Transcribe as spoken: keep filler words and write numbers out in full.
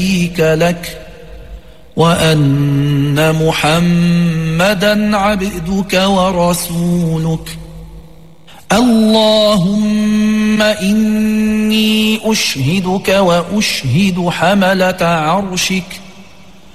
شريك لك وأن محمدا عبدك ورسولك. اللهم إني أشهدك وأشهد حملة عرشك